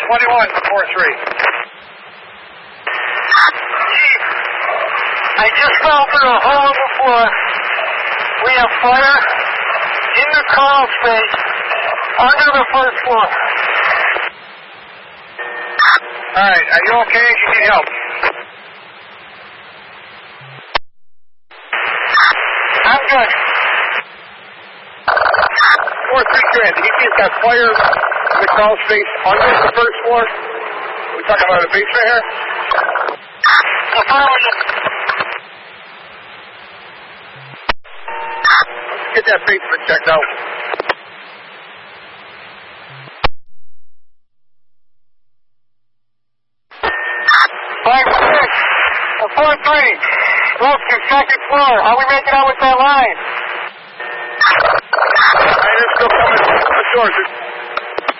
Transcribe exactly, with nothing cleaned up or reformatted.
twenty-one, four three. Chief, I just fell through a hole in the floor. We have fire in the crawl space under the first floor. Alright, are you okay? You need help? I'm good. four three grand. He has got fire in the crawl space under the first floor. Are we talking about a basement here? The fire was Let's get that basement checked out. five six, a four three, roof to second floor. How are we making out with that line? Alright, let's go from the source.